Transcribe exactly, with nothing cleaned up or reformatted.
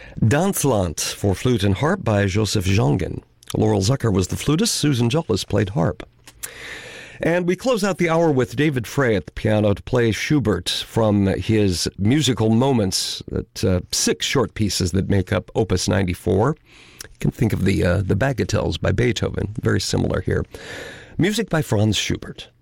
Dansland for flute and harp by Joseph Jongen. Laurel Zucker was the flutist. Susan Gillis played harp. And we close out the hour with David Frey at the piano to play Schubert from his musical moments, that uh, six short pieces that make up Opus ninety-four. You can think of the uh, the Bagatelles by Beethoven, very similar here. Music by Franz Schubert.